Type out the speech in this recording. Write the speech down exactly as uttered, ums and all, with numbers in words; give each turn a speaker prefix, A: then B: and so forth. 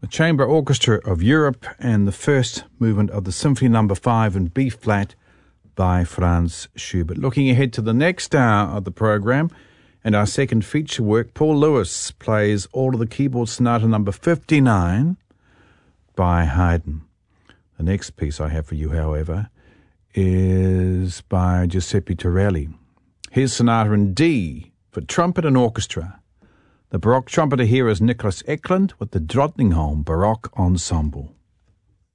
A: the Chamber Orchestra of Europe and the first movement of the Symphony Number Five in B flat by Franz Schubert. Looking ahead to the next hour of the program and our second feature work, Paul Lewis plays all of the keyboard sonata number fifty-nine by Haydn. The next piece I have for you, however, is by Giuseppe Torelli. His sonata in D for trumpet and orchestra. The Baroque trumpeter here is Nicholas Eklund with the Drottningholm Baroque Ensemble.